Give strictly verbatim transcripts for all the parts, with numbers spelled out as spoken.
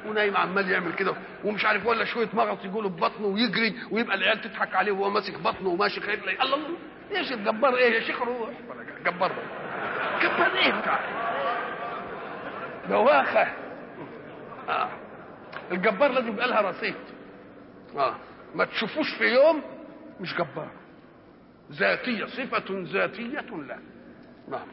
ونايم عمال يعمل كده ومش عارف ولا شويه مغص يقوله ببطنه ويجري ويبقى العيال تضحك عليه وهو ماسك بطنه وماشي خايف. الله الله ايش الجبار ايه يا شيخ؟ روح جبار ده جبار ايه بتاع بواخه. اه الجبار لازم يبقى لها رصيد. اه ما تشوفوش في يوم مش جبار، ذاتيه، صفه ذاتيه له. نعم.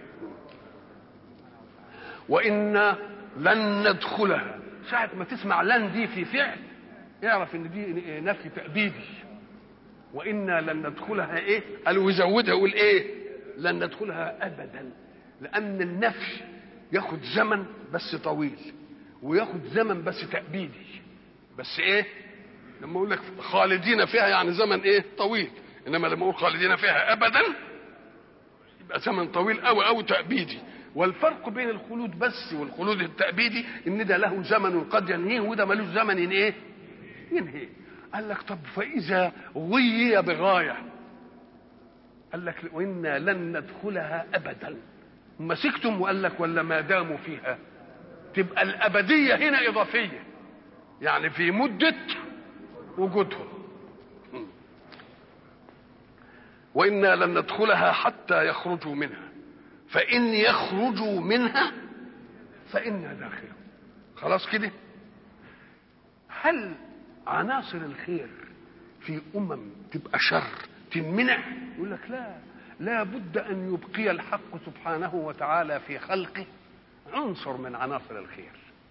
وإنا لن ندخلها، ساعة ما تسمع لن دي في فعل يعرف ان دي نفي تأبيدي. وإنا لن ندخلها ايه؟ قالوا يزودها يقول ايه؟ لن ندخلها أبدا، لأن النفي ياخد زمن بس طويل وياخد زمن بس تأبيدي. بس ايه؟ لما اقول لك خالدين فيها يعني زمن ايه؟ طويل، انما لما اقول خالدين فيها أبدا يبقى زمن طويل أوي أوي تأبيدي. والفرق بين الخلود بس والخلود التأبيدي ان ده له زمن قد ينهيه وده ملوش زمن ان ايه؟ ينهيه. قال لك طب فإذا غي بغاية، قال لك وإنا لن ندخلها أبدا، مسكتم وقال لك ولا ما داموا فيها، تبقى الأبدية هنا إضافية يعني في مدة وجودهم. وإنا لن ندخلها حتى يخرجوا منها فإن يخرجوا منها فإنا داخلون. خلاص كده. هل عناصر الخير في أمم تبقى شر تنمنع؟ يقول لك لا، لا بد أن يبقي الحق سبحانه وتعالى في خلقه عنصر من عناصر الخير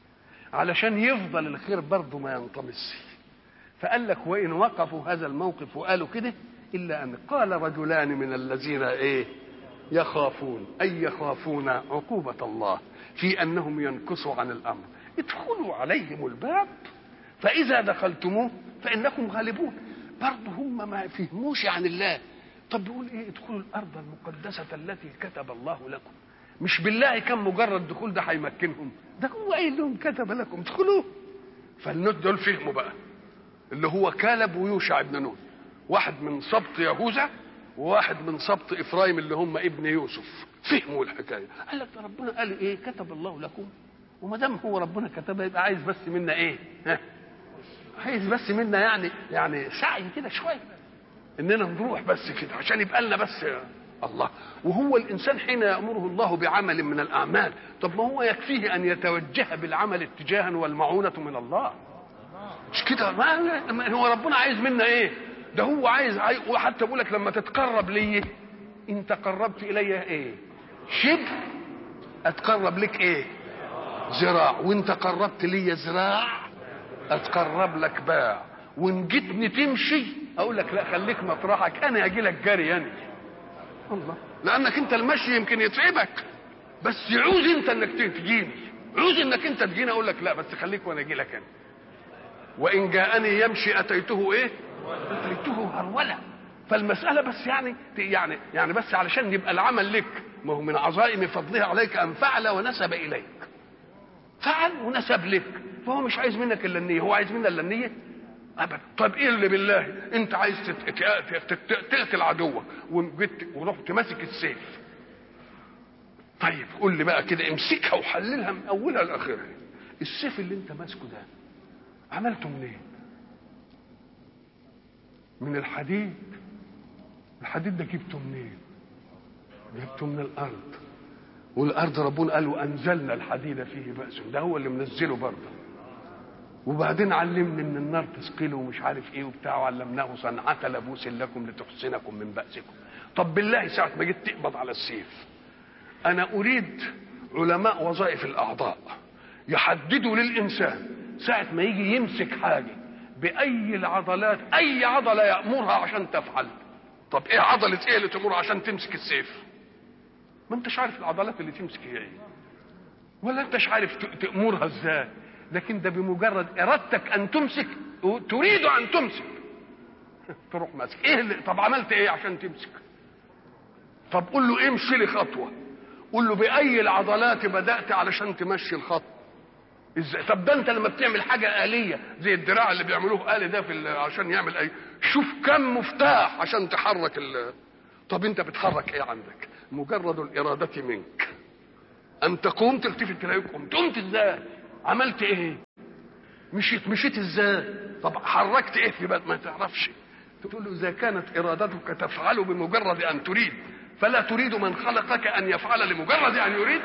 علشان يفضل الخير برضه ما ينطمس. فقال لك وإن وقفوا هذا الموقف وقالوا كده إلا أن قال رجلان من الذين إيه يخافون، أي يخافون عقوبة الله في أنهم ينكصوا عن الأمر، ادخلوا عليهم الباب فإذا دخلتموه فإنكم غالبون. برضه هم ما فهموش عن الله. طب بيقول إيه؟ ادخلوا الأرض المقدسة التي كتب الله لكم. مش بالله كان مجرد دخول ده هيمكنهم، ده هو قايل لهم كتب لكم ادخلوا. فالنوت دول فهموا بقى، اللي هو كالب ويوشع ابن نون، واحد من سبط يهوذا وواحد من سبط افرايم اللي هم ابن يوسف، فهموا الحكايه. قال لك ده ربنا قال ايه؟ كتب الله لكم، وما دام هو ربنا كتبها يبقى عايز بس منا ايه؟ ها؟ عايز بس منا يعني يعني سعي كده شويه اننا نروح بس كده عشان يبقى لنا بس الله. وهو الانسان حين يامره الله بعمل من الاعمال، طب ما هو يكفيه ان يتوجه بالعمل اتجاها والمعونه من الله، مش كده؟ ما هو ربنا عايز منا ايه؟ ده هو عايز, عايز وحتى بقول لك لما تتقرب لي انت قربت الي ايه؟ شبر، اتقرب لك ايه؟ ذراع، وانت قربت لي ذراع اتقرب لك باع، وان جيتني تمشي اقول لك لا خليك مطرحك انا اجي لك جري يعني الله، لانك انت المشي يمكن يتعبك بس يعوز انت انك تجيني، عوز انك انت تجيني اقول لك لا بس خليك وانا اجي لك انا. وان جاءني يمشي اتيته ايه؟ اتيته هروله. فالمساله بس يعني يعني يعني بس علشان يبقى العمل لك، ما هو من عظائم فضله عليك ان فعل ونسب اليك، فعل ونسب لك، فهو مش عايز منك الا النيه، هو عايز منا الا النيه ابدا. طب ايه اللي بالله انت عايز تقتل عدوك ورحت ماسك السيف، طيب قول لي بقى كده امسكها وحللها من اولها لاخرها. السيف اللي انت ماسكه ده عملته منين؟ من الحديد. الحديد ده جبته منين؟ جبته من الارض، والارض ربنا قال وانزلنا الحديد فيه باس، ده هو اللي منزله برضه. وبعدين علمني من النار تثقله ومش عارف ايه وبتاع، وعلمناه صنعة لبوس لكم لتحسنكم من بأسكم. طب بالله ساعة ما جيت تقبض على السيف، انا اريد علماء وظائف الاعضاء يحددوا للانسان ساعة ما يجي يمسك حاجة باي العضلات، اي عضلة يأمرها عشان تفعل. طب ايه عضلة ايه اللي تأمرها عشان تمسك السيف؟ ما انتش عارف العضلات اللي تمسك هي ايه، ولا انتش عارف تأمرها ازاي، لكن ده بمجرد ارادتك ان تمسك، تريد ان تمسك تروح ماسك. ايه اللي طب عملت ايه عشان تمسك؟ طب قول له امشي لي خطوه، قول له باي العضلات بدات علشان تمشي الخطوه ازاي؟ طب ده انت لما بتعمل حاجه آلية زي الدراع اللي بيعملوه آلي ده في عشان يعمل اي، شوف كم مفتاح عشان تحرك ال... طب انت بتحرك ايه عندك؟ مجرد الاراده منك ان تقوم تلتفت تلاقيك قمت. قمت ازاي؟ عملت ايه؟ مشيت مشيت ازاي؟ طب حركت ايه في بال ما تعرفش؟ تقول له اذا كانت ارادتك تفعل بمجرد ان تريد، فلا تريد من خلقك ان يفعل لمجرد ان يريد؟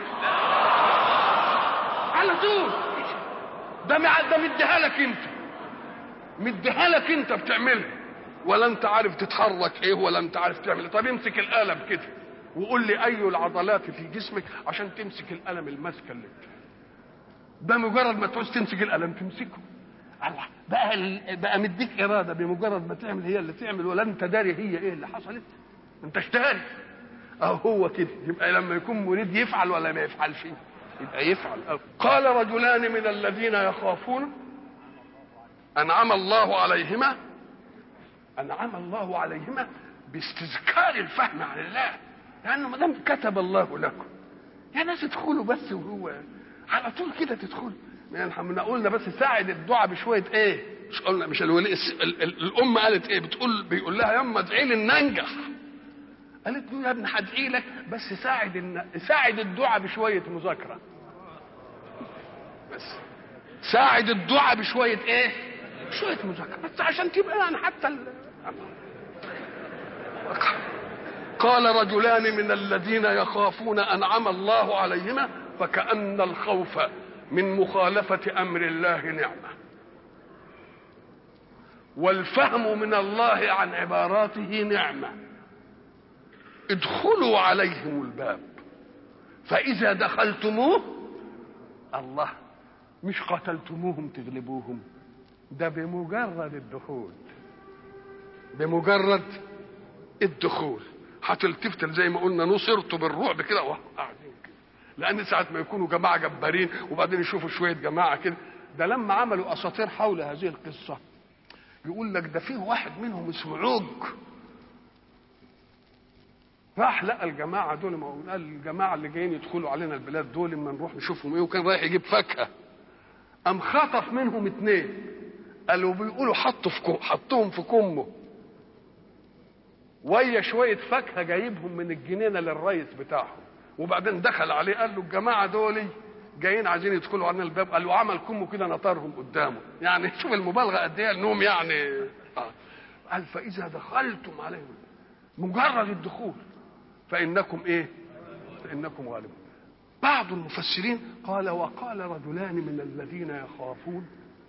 على طول. ده ده مديها لك انت، مديها لك انت بتعملها، ولا انت عارف تتحرك ايه ولا انت عارف تعمل ايه. طب امسك القلم كده وقول لي اي العضلات في جسمك عشان تمسك القلم المسكه اللي انت ده مجرد ما تعوز تمسك القلم تمسكه. الله بقى بقى مديك اراده بمجرد ما تعمل هي اللي تعمل، ولا انت داري هي ايه اللي حصلت؟ انت اشتهرت اهو. هو كده يبقى لما يكون مريد يفعل ولا ما يفعلش؟ يبقى يفعل. قال رجلان من الذين يخافون انعم الله عليهما، انعم الله عليهما باستذكار الفهم عن الله، لانه ما دام كتب الله لكم يا ناس ادخلوا بس، وهو على طول كده تدخلوا. يعني احنا قلنا بس ساعد الدعاء بشويه ايه، مش قلنا مش الولي الام قالت ايه؟ بتقول بيقول لها يما ادعي لي ان ننجح. قالت له يا ابني هدعي لك بس ساعد الن... ساعد الدعاء بشويه مذاكره، بس ساعد الدعاء بشويه ايه؟ شويه مذاكره بس عشان تبقى يعني حتى ال... قال رجلان من الذين يخافون انعم الله عليهما، فكأن الخوف من مخالفة امر الله نعمة، والفهم من الله عن عباراته نعمة. ادخلوا عليهم الباب فإذا دخلتموه، الله مش قتلتموهم تغلبوهم، ده بمجرد الدخول، بمجرد الدخول هتلتفت زي ما قلنا نصرتوا بالرعب كده وقاعدين كده. لان ساعه ما يكونوا جماعه جبارين وبعدين يشوفوا شويه جماعه كده، ده لما عملوا اساطير حول هذه القصه يقول لك ده فيه واحد منهم اسمه عوج، راح لقى الجماعه دول، ما قال الجماعه اللي جايين يدخلوا علينا البلاد دول اما نروح نشوفهم ايه، وكان رايح يجيب فاكهه، قام خطف منهم اتنين، قالوا بيقولوا حطوا في حطوهم في كمه ويا شويه فاكهه جايبهم من الجنينه للريس بتاعهم، وبعدين دخل عليه قال له الجماعه دول جايين عايزين يدخلوا علينا الباب، قال له عمل كمه كده نطرهم قدامه. يعني شوف المبالغه قد ايه انهم يعني آه. قال فاذا دخلتم عليهم مجرد الدخول فانكم ايه؟ فانكم غالبون. بعض المفسرين قال وقال رجلان من الذين يخافون،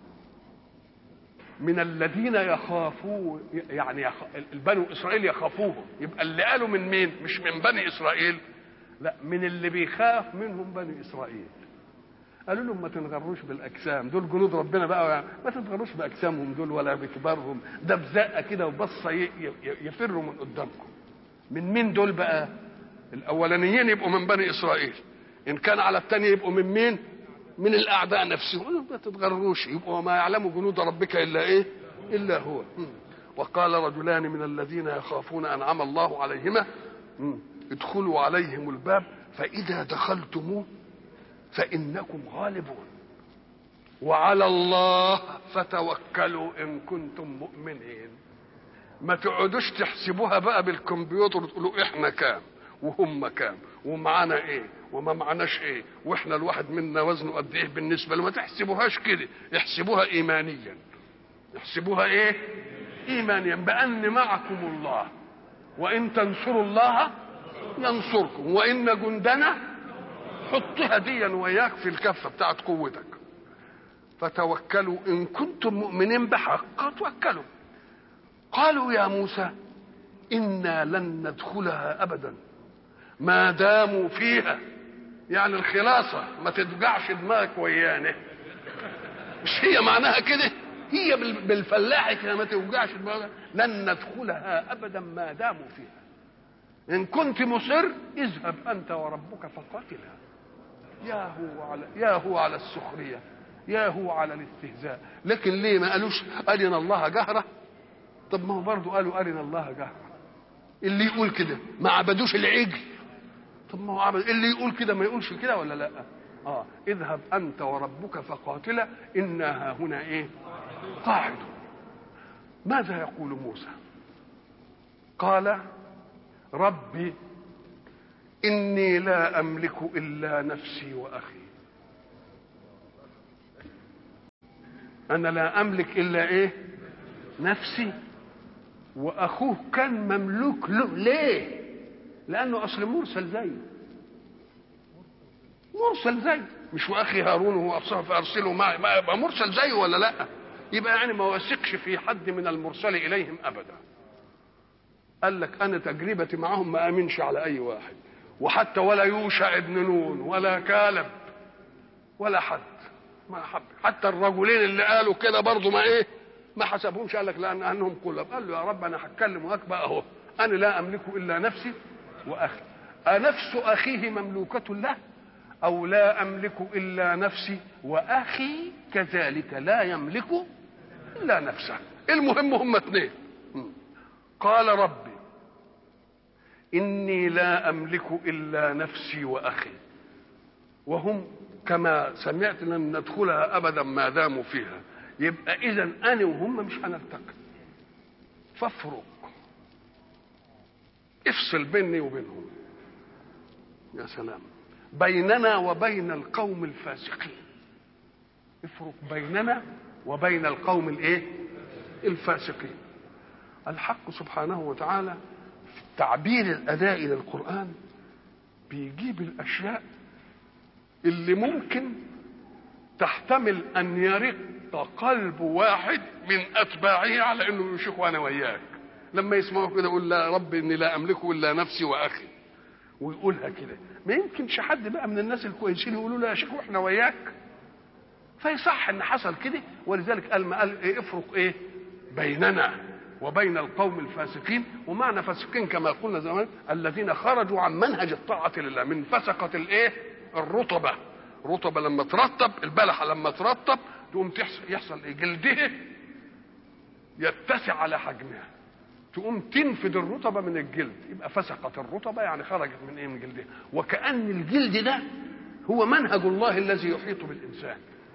من الذين يخافون يعني يخ... البنو اسرائيل يخافوهم، يبقى اللي قالوا من مين؟ مش من بني اسرائيل، لا من اللي بيخاف منهم بني اسرائيل. قالوا لهم ما تنغروش بالاجسام، دول جنود ربنا بقى يعني ما تنغروش باجسامهم دول ولا بكبارهم، ده بزقه كده وبصه ي... ي... يفروا من قدامكم. من مين دول بقى؟ الاولانيين يبقوا من بني اسرائيل، ان كان على الثاني يبقوا من مين؟ من الاعداء نفسهم. ما تتغروش، يبقوا ما يعلم جنود ربك الا ايه؟ الا هو. وقال رجلان من الذين يخافون انعم الله عليهما ادخلوا عليهم الباب فاذا دخلتموه فانكم غالبون وعلى الله فتوكلوا ان كنتم مؤمنين. ما تقعدوش تحسبوها بقى بالكمبيوتر وتقولوا احنا كام وهم كام ومعانا ايه وما معناش ايه واحنا الواحد منا وزنه قد ايه بالنسبه له. ما تحسبوهاش كده، احسبوها ايمانيا. احسبوها ايه؟ ايمانيا، بان معكم الله وان تنصروا الله ينصركم وان جندنا، حطها ديا وياك في الكفه بتاعت قوتك. فتوكلوا ان كنتم مؤمنين بحق توكلوا. قالوا يا موسى انا لن ندخلها ابدا ما داموا فيها، يعني الخلاصه ما تدجعش دماغك ويانا، مش هي معناها كده؟ هي بالفلاحه كده ما توجعش دماغك. لن ندخلها ابدا ما داموا فيها، ان كنت مصر اذهب انت وربك فقاتلا. يا هو على يا هو على السخريه، يا هو على الاستهزاء. لكن ليه ما قالوش ارنا الله جهره؟ طب ما هو برضه قالوا ارنا الله جهره. اللي يقول كده ما عبدوش العجل، طب ما هو عبد. اللي يقول كده ما يقولش كده ولا لا؟ اه اذهب انت وربك فقاتلا انا هنا ايه؟ قاعدون. ماذا يقول موسى؟ قال ربي اني لا املك الا نفسي واخي. انا لا املك الا ايه؟ نفسي. واخوه كان مملوك له. ليه؟ لانه اصل مرسل زيه، مرسل زيه. مش واخي هارون وهو ابصر فارسله معي، ما يبقى مرسل زيه ولا لا؟ يبقى يعني ما وثقش في حد من المرسل اليهم ابدا. قال لك انا تجربتي معهم ما امنش على اي واحد، وحتى ولا يوشع ابن نون ولا كالب ولا حد ما حب. حتى الرجلين اللي قالوا كده برضه ما ايه ما حسبهمش. قال لك لان انهم كلاب. قال له يا رب انا هتكلم وهك بقى اهو، انا لا املك الا نفسي واخي. انفس اخيه مملوكه له او لا املك الا نفسي واخي كذلك لا يملك الا نفسه. المهم هم اثنين. قال ربي اني لا املك الا نفسي واخي، وهم كما سمعت لن ندخلها ابدا ما داموا فيها. يبقى اذا انا وهم مش هنلتقي، فافرق، افصل بيني وبينهم. يا سلام. بيننا وبين القوم الفاسقين. افرق بيننا وبين القوم الايه؟ الفاسقين. الحق سبحانه وتعالى في التعبير الادائي للقرآن بيجيب الاشياء اللي ممكن تحتمل ان يرق قلب واحد من اتباعه على انه يشيخ وانا وياك. لما يسمعوا كده يقول لا رب اني لا املك الا نفسي واخي، ويقولها كده. ما يمكنش حد بقى من الناس الكويسين يقولوا له يا شيخ واحنا وياك. فيصح ان حصل كده. ولذلك قال ما قال ايه؟ افرق ايه؟ بيننا وبين القوم الفاسقين. ومعنى فاسقين كما قلنا زمان الذين خرجوا عن منهج الطاعه لله، من فسقه الايه؟ الرطبه. رطبه لما ترطب، البلحه لما ترطب تقوم يحصل ايه؟ جلدها يتسع على حجمها، تقوم تنفد الرطبه من الجلد. يبقى فسقت الرطبه يعني خرجت من ايه؟ من جلدها. وكأن الجلد ده هو منهج الله الذي يحيط بالانسان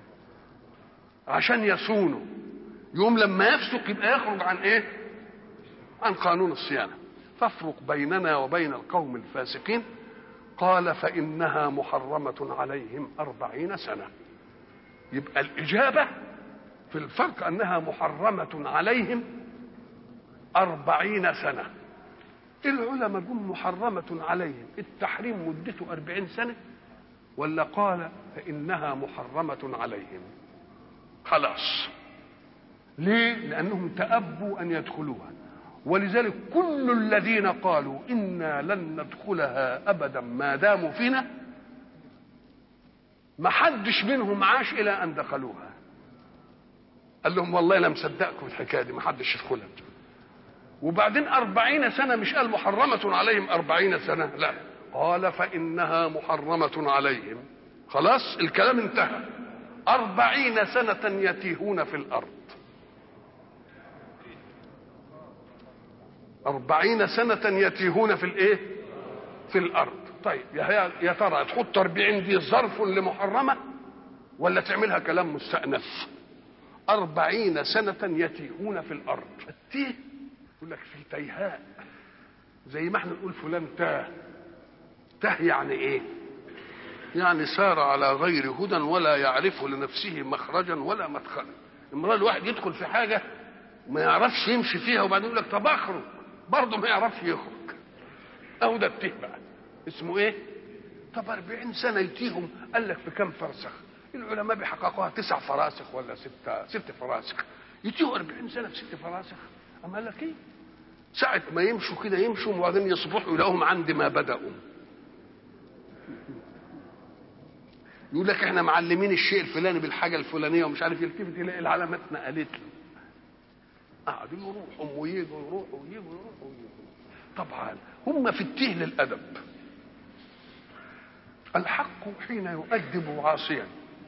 عشان يصونه. يوم لما يفسق يبقى يخرج عن ايه؟ عن قانون الصيانه. فافرق بيننا وبين القوم الفاسقين. قال فإنها محرمة عليهم أربعين سنة. يبقى الإجابة في الفرق أنها محرمة عليهم أربعين سنة. العلماء جم محرمة عليهم، التحريم مدته أربعين سنة ولا قال فإنها محرمة عليهم خلاص؟ ليه؟ لأنهم تأبوا أن يدخلوها. ولذلك كل الذين قالوا إنا لن ندخلها أبدا ما داموا فينا ما حدش منهم عاش إلى أن دخلوها. قال لهم والله لا مصدقكم الحكاية دي، ما حدش يدخلها. وبعدين أربعين سنة، مش قال محرمة عليهم أربعين سنة، لا، قال فإنها محرمة عليهم. خلاص الكلام انتهى. أربعين سنة يتيهون في الأرض. أربعين سنة يتيهون في الإيه؟ في الأرض. طيب يا ترى تحط أربعين دي ظرف لمحرمة ولا تعملها كلام مستأنف؟ أربعين سنة يتيهون في الأرض. التيه يقول لك في تيهاء، زي ما احنا نقول فلان تاه. تاه يعني إيه؟ يعني سار على غير هدى ولا يعرف لنفسه مخرجا ولا مدخلا. امرأة الواحد يدخل في حاجة ما يعرفش يمشي فيها وبعدين يقول لك طب اخرج، برضه ما يعرفش يخرج. اهو ده التيه بقى. اسمه ايه؟ طب أربعين سنة يتيهم. قال لك بكم فرسخ؟ العلماء بيحققوها تسع فراسخ ولا ستة ست فراسخ. يتيهوا أربعين سنة في ست فراسخ. أما قال لك ايه؟ ساعة ما يمشوا كده يمشوا وبعدين يصبحوا يلاقوهم عند ما بدأوا. يقول لك احنا معلمين الشيء الفلاني بالحاجة الفلانية ومش عارف، يلتفت يلاقي العلامات نقلت له. قعدوا يروحوا ويجوا يروحوا ويجوا يروحوا ويجوا. طبعا هم في التيه للأدب. الحق حين يؤدب عاصيا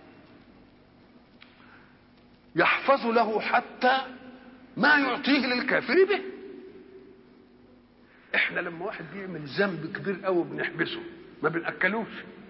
يحفظ له حتى ما يعطيه للكافر به. احنا لما واحد بيعمل ذنب كبير قوي بنحبسه، ما بنأكلوش؟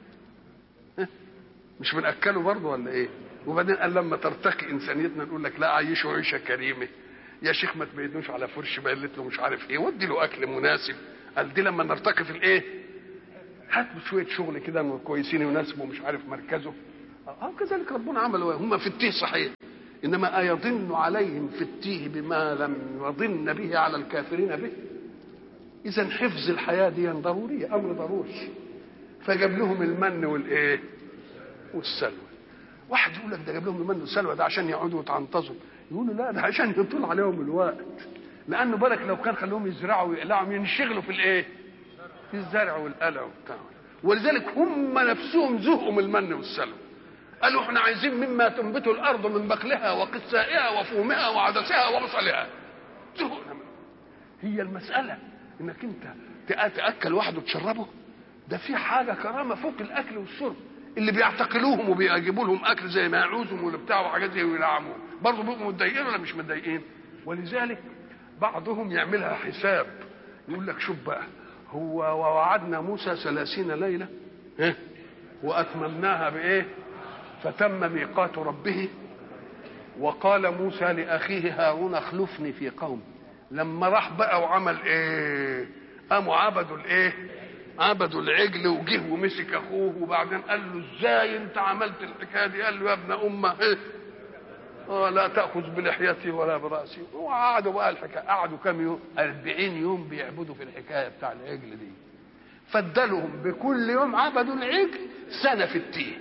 مش بنأكله برضه ولا ايه؟ وبعدين قال لما ترتقي انسانيتنا نقول لك لا عيشه عيشه كريمه، يا شيخ ما تبيدوش على فرش بقلت له مش عارف ايه، ودي له اكل مناسب. قال دي لما نرتقي في الايه؟ هات له شويه شغل كده كويسين يناسبوا مش عارف مركزه. اه كذلك ربنا عمل. هم في التيه صحيح، انما ايظن عليهم في التيه بما لم يظن به على الكافرين به؟ اذا حفظ الحياه دي ضروريه، امر ضروري. فجاب لهم المن والايه والسلوى. واحد يقول لك ده جاب لهم المن والسلوى ده عشان يقعدوا يتعنطزوا، يقولوا لا ده عشان يطول عليهم الوقت، لانه بالك لو كان خلوهم يزرعوا ويقلعوا ينشغلوا في الايه في الزرع والقلع وبتاع. ولذلك هم نفسهم زهقوا من المن والسلوى، قالوا احنا عايزين مما تنبت الارض من بقلها وقثائها وفومها وعدسها وبصلها. زهقنا. هي المساله انك انت تاكل واحد وتشربه، ده في حاجه كرامه فوق الاكل والشرب. اللي بيعتقلوهم وبيجيبوا لهم اكل زي ما يعوزهم ولا بتاع وحاجات زي ويلعموهم برضه بيبقوا متضايقين ولا مش متضايقين؟ ولذلك بعضهم يعملها حساب، يقول لك شوف بقى، هو ووعدنا موسى ثلاثين ليله واتممناها بايه؟ فتم ميقات ربه وقال موسى لاخيه هارون اخلفني في قومي. لما راح بقى وعمل ايه؟ قاموا عبدوا الايه؟ عبدوا العجل، وجه ومسك اخوه، وبعدين قال له ازاي انت عملت الحكايه دي؟ قال له يا ابن امه ايه؟ اه لا تاخذ بلحيتي ولا براسي. وقعدوا بقى الحكايه، قعدوا كام يوم؟ أربعين يوم بيعبدوا في الحكايه بتاع العجل دي. فدلهم بكل يوم عبدوا العجل سنه في التيه،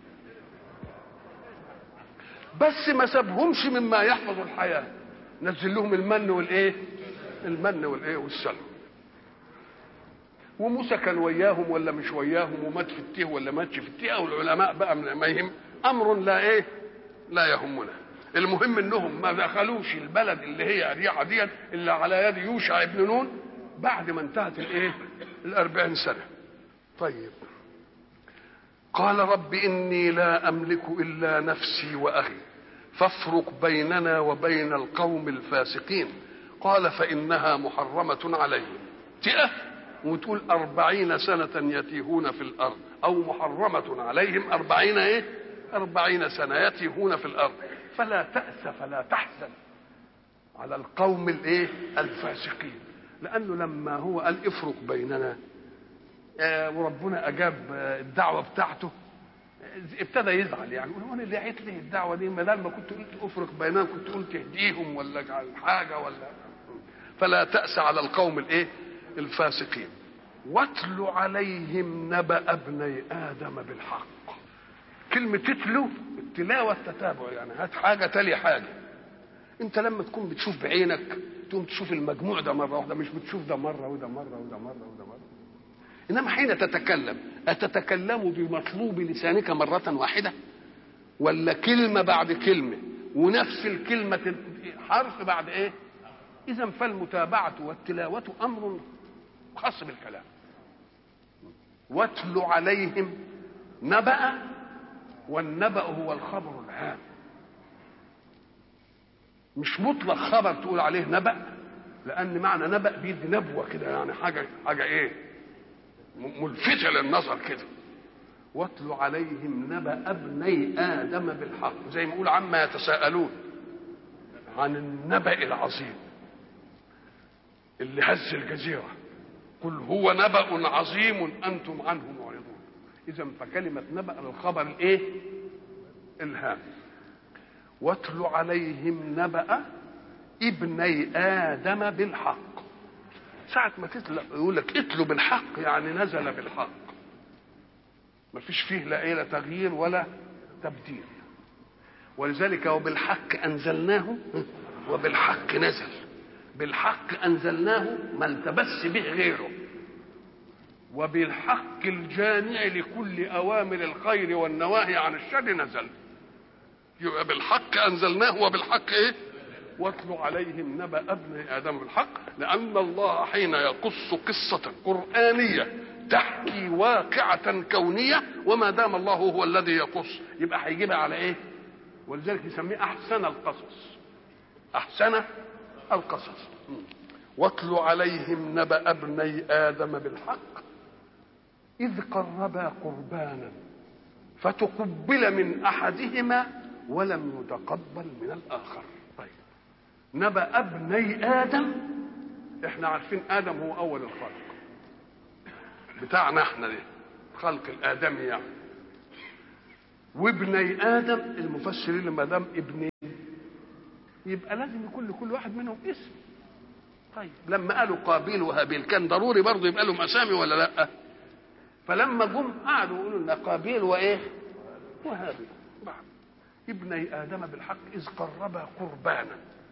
بس ما سابهمش مما يحفظ الحياه. نزل لهم المن والايه؟ المن والايه والسلوى. وموسى كان وياهم ولا مش وياهم، ومات في التيه ولا ماتش في التيه، والعلماء بقى ما يهم، امر لا ايه لا يهمنا. المهم انهم ما دخلوش البلد اللي هي اريحه دي الا على يد يوشع ابن نون بعد ما انتهت الايه الاربعين سنه. طيب قال رب اني لا املك الا نفسي واخي فافرق بيننا وبين القوم الفاسقين. قال فانها محرمه عليهم. تئه وتقول أربعين سنة يتيهون في الأرض، أو محرمة عليهم أربعين إيه؟ أربعين سنة يتيهون في الأرض. فلا تأس فلا تحزن على القوم الإيه؟ الفاسقين. لأنه لما هو قال افرق بيننا آه وربنا أجاب آه الدعوة بتاعته، ابتدى يزعل، يعني يقول وانا اللي عيت لي الدعوة دي؟ ما دام ما كنت قلت افرق بيننا كنت قلت اهديهم ولا حاجة ولا. فلا تأس على القوم الإيه؟ الفاسقين. واتل عليهم نبأ ابني آدم بالحق. كلمة تتلو التلاوة التتابع، يعني هات حاجة تلي حاجة. انت لما تكون بتشوف بعينك تقوم تشوف المجموع ده مرة واحدة، مش بتشوف ده مرة وده مرة وده مرة وده مرة. انما حين تتكلم أتتكلم بمطلوب لسانك مرة واحدة ولا كلمة بعد كلمة ونفس الكلمة حرف بعد ايه؟ اذا فالمتابعة والتلاوة امر خاص بالكلام. واتل عليهم نبأ، والنبأ هو الخبر العام، مش مطلق خبر تقول عليه نبأ، لأن معنى نبأ بيدي نبوة كده، يعني حاجة حاجة إيه؟ ملفتة للنظر كده. واتل عليهم نبأ ابني آدم بالحق، زي ما يقول عما يتساءلون عن النبأ العظيم اللي هز الجزيرة، قل هو نبأ عظيم أنتم عنه معرضون. إذا فكلمة نبأ الخبر الإيه؟ الهام. واتل عليهم نبأ ابني آدم بالحق. ساعة ما تتلى يقول لك اتلوا بالحق، يعني نزل بالحق، ما فيش فيه لا إيه لا تغيير ولا تبديل. ولذلك وبالحق أنزلناه وبالحق نزل. بالحق أنزلناه ما التبس به غيره، وبالحق الجامع لكل أوامر الخير والنواهي عن الشر نزل. يبقى بالحق أنزلناه وبالحق إيه؟ واتلوا عليهم نبأ ابن آدم بالحق، لأن الله حين يقص قصة قرآنية تحكي واقعة كونية، وما دام الله هو الذي يقص يبقى هيجيبها على إيه؟ ولذلك يسميه أحسن القصص. أحسن القصص. واتلوا عليهم نبأ ابني آدم بالحق إذ قربا قربانا فتقبل من أحدهما ولم يتقبل من الآخر. طيب نبأ ابني آدم، احنا عارفين آدم هو أول الخلق بتاعنا احنا دي، خلق الآدمي يعني. وابني آدم المفسرين لما دام ابني يبقى لازم يكون لكل واحد منهم اسم. طيب لما قالوا قابيل وهابيل كان ضروري برضه يبقى لهم اسامي ولا لا؟ فلما جم قعدوا يقولوا لنا قابيل وايه وهابيل بعد ابني ادم بالحق اذ قربا قربانا.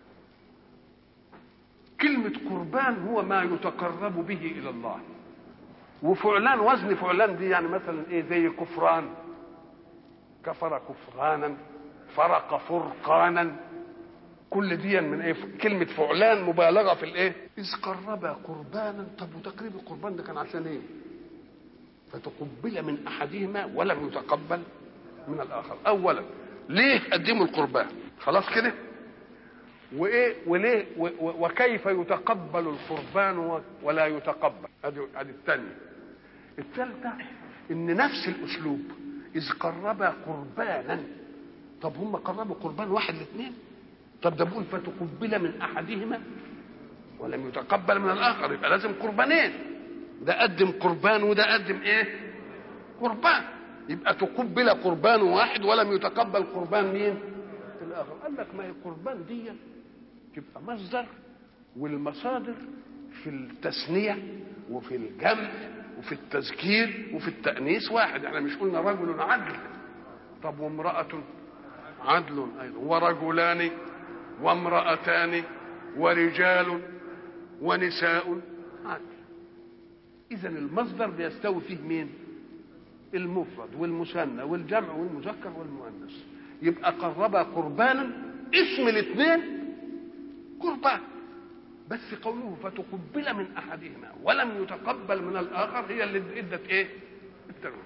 كلمه قربان هو ما يتقرب به الى الله، وفعلان وزن فعلان دي يعني مثلا ايه زي كفران، كفر كفرانا، فرق فرقانا، كل دي من ايه كلمه فعلان مبالغه في الايه. اذ قربا قربانا. طب وتقريب القربان ده كان عشان ايه؟ فتقبل من احدهما ولم يتقبل من الاخر. اولا ليه قدموا القربان؟ خلاص كده. وايه وليه وكيف يتقبل القربان ولا يتقبل؟ ادي ادي الثانيه. الثالثه ان نفس الاسلوب اذ قربا قربانا. طب هم قربوا قربان واحد لاثنين؟ طب ده بيقول فتقبل من احدهما ولم يتقبل من الاخر، يبقى لازم قربانين. ده قدم قربان وده قدم ايه قربان، يبقى تقبل قربان واحد ولم يتقبل قربان مين الاخر. قال لك ما هي القربان دي تبقى مصدر، والمصادر في التثنيه وفي الجمع وفي التذكير وفي التانيث واحد. احنا مش قلنا رجل عدل؟ طب وامراه عدل ايضا، ورجلان وامراتان ورجال ونساء عدل. اذا المصدر بيستوي فيه مين؟ المفرد والمثنى والجمع والمذكر والمؤنث. يبقى قرب قربانا اسم الاثنين قربان، بس قوله فتقبل من احدهما ولم يتقبل من الاخر هي اللي ادت ايه التنوين.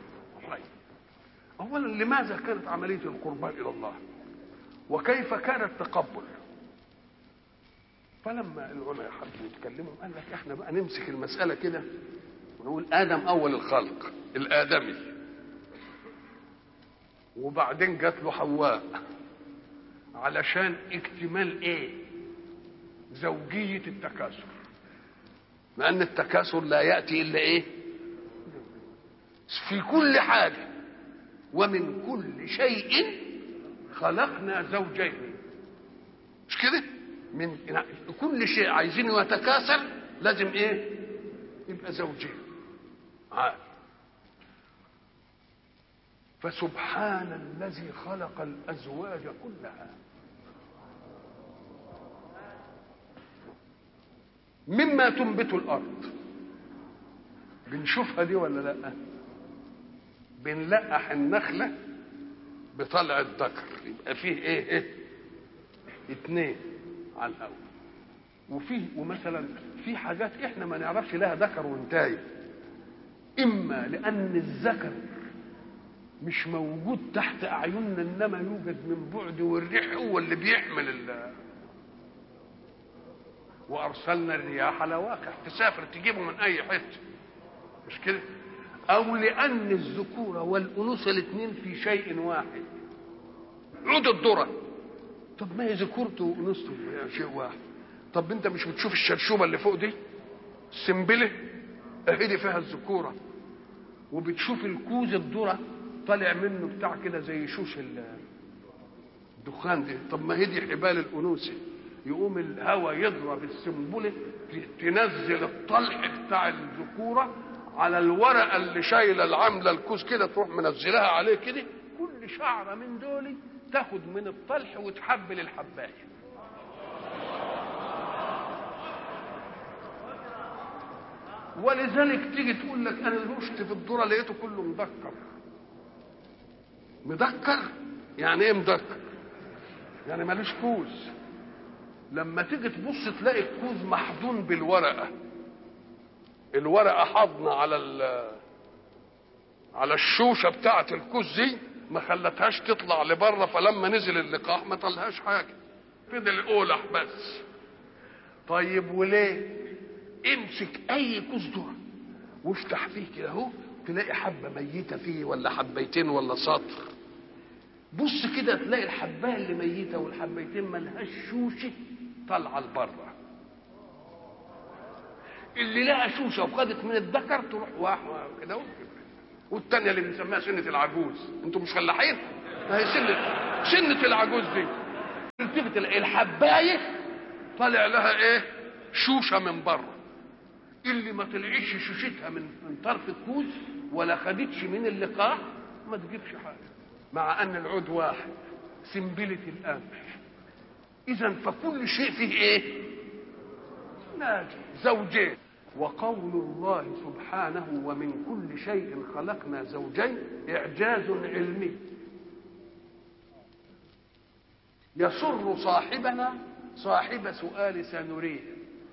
اولا لماذا كانت عمليه القربان الى الله وكيف كان التقبل؟ فلما العلماء حبوا يتكلموا قال لك احنا بقى نمسك المساله كده ونقول ادم اول الخلق الادمي، وبعدين جات له حواء علشان اكتمال ايه زوجيه التكاثر، لان التكاثر لا ياتي الا ايه في كل حاجه، ومن كل شيء خلقنا زوجين. مش كده؟ من كل شيء عايزين يتكاثر لازم ايه يبقى زوجين. عاد فسبحان الذي خلق الازواج كلها مما تنبت الارض. بنشوفها دي ولا لا؟ بنلقح النخله بطلع الذكر يبقى فيه ايه ايه اتنين على الاول، وفيه ومثلا في حاجات احنا ما نعرفش لها ذكر وانتاي، اما لان الذكر مش موجود تحت اعيننا انما يوجد من بعد، والريح هو اللي بيحمل ال وارسلنا الرياح لواقح تسافر تجيبه من اي حته. مش كده؟ او لان الذكوره والانوثه الاثنين في شيء واحد. عود الذره طب ما هي ذكورته وانوثته شيء واحد. طب انت مش بتشوف الشرشوبه اللي فوق دي السنبله اهي دي فيها الذكوره، وبتشوف الكوز الذره طالع منه بتاع كده زي شوش الدخان دي. طب ما هي دي حبال الانوثه، يقوم الهواء يضرب السنبله تنزل الطلح بتاع الذكوره على الورقه اللي شايله العامله الكوز كده، تروح منزلها عليه كده، كل شعره من دول تاخد من الطلح وتحبل الحبايه. ولذلك تيجي تقول لك انا الرشد في الذره لقيته كله مدكر. مدكر يعني ايه مدكر؟ يعني مالوش كوز. لما تيجي تبص تلاقي الكوز محضون بالورقه، الورقه حاضنه على على الشوشه بتاعه الكوز دي، ما خلتهاش تطلع لبره، فلما نزل اللقاح ما طلعهاش حاجه، فضل القولح بس. طيب وليه؟ امسك اي كوز ذره وافتح فيه كده اهو تلاقي حبه ميته فيه ولا حبيتين ولا سطر. بص كده تلاقي الحبايه اللي ميته والحبيتين مالهاش شوشه طالعه لبره. اللي لها شوشه وخدت من الذكر تروح واحده كده، والثانيه اللي بنسميها سنه العجوز. انتوا مش فلاحين؟ ما هي سنه سنه العجوز دي. تيجي تلتفت الحبايه طلع لها ايه؟ شوشه من بره. اللي ما طلعتش شوشتها من من طرف الكوز ولا خدتش من اللقاح ما تجيبش حاجه، مع ان العود واحد، سنبله القمح. اذا فكل شيء فيه ايه؟ ناجي، زوجين. وقول الله سبحانه ومن كل شيء خلقنا زوجين اعجاز علمي يسر صاحبنا صاحب سؤال سنريه.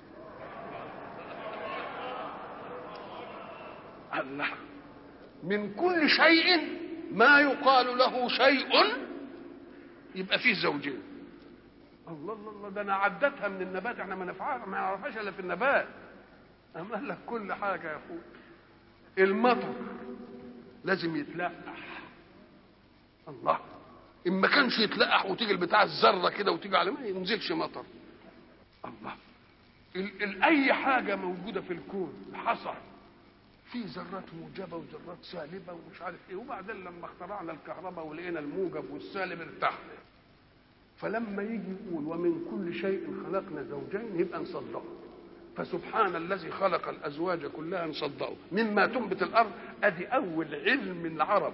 الله، من كل شيء ما يقال له شيء يبقى فيه زوجين. الله الله الله، ده انا عدتها من النبات، احنا ما نفعها ما نعرفهاش الا في النبات. اما قال لك كل حاجه يا اخويا. المطر لازم يتلقح. الله، ان ما كانش يتلقح وتيجي البتاع الذره كده وتيجي على ما ينزلش مطر. الله، ال ال اي حاجه موجوده في الكون حصل في ذرات موجبه وذرات سالبه ومش عارف ايه، وبعدين لما اخترعنا الكهرباء ولقينا الموجب والسالب ارتحنا. فلما يجي يقول ومن كل شيء خلقنا زوجين يبقى نصدقه. فسبحان الذي خلق الازواج كلها نصدقه مما تنبت الارض. ادي اول علم العرب،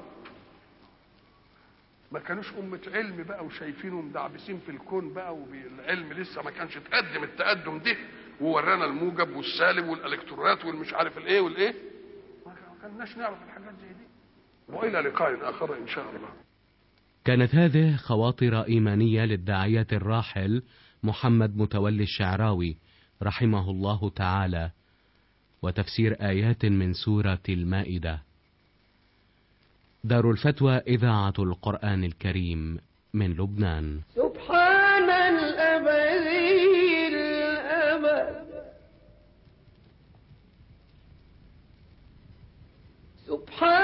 ما كانوش امه علم بقى وشايفينهم دعبسين في الكون بقى، والعلم لسه ما كانش تقدم التقدم ده وورانا الموجب والسالب والالكترونات والمش عارف الايه والايه. ما كناش نعرف الحاجات زي دي. والى لقاء اخر ان شاء الله. كانت هذه خواطر إيمانية للداعية الراحل محمد متولي الشعراوي رحمه الله تعالى، وتفسير آيات من سورة المائدة. دار الفتوى إذاعة القرآن الكريم من لبنان. سبحان الأبدي الأبد، سبحان